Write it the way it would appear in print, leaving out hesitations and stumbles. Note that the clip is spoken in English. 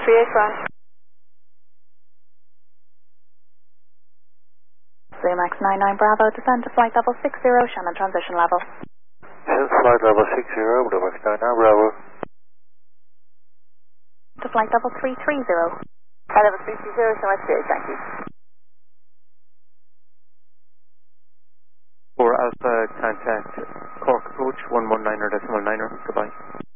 381. Zoomax 99 Bravo, descend to flight level 60, Shannon transition level. Flight level 60, Zoomax 99 Bravo. To flight level 330. Flight level 330, Shannon 38, thank you. 4 Alpha, contact Cork approach 119er decimal 9er, goodbye.